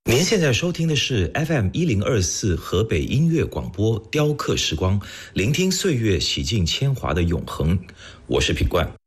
您现在收听的是 FM1024河北音乐广播雕刻时光，聆听岁月洗尽铅华的永恒。我是品冠。